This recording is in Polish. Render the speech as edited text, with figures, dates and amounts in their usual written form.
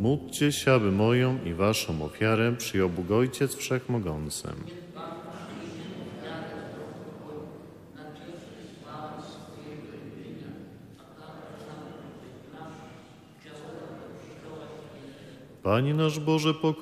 Módlcie się, aby moją i waszą ofiarę przyjął Bóg Ojciec Wszechmogący. Panie nasz Boże,